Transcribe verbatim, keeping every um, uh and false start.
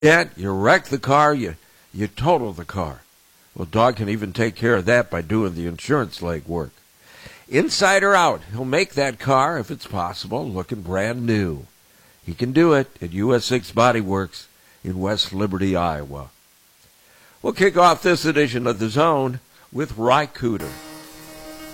Yeah, you wreck the car, you, you total the car. Well, Dog can even take care of that by doing the insurance legwork. Inside or out, he'll make that car, if it's possible, looking brand new. He can do it at U S six Body Works in West Liberty, Iowa. We'll kick off this edition of The Zone with Ry Cooder.